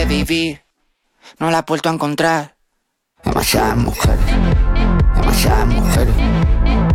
vivir, no la he vuelto a encontrar. Demasiadas mujeres, demasiadas mujeres.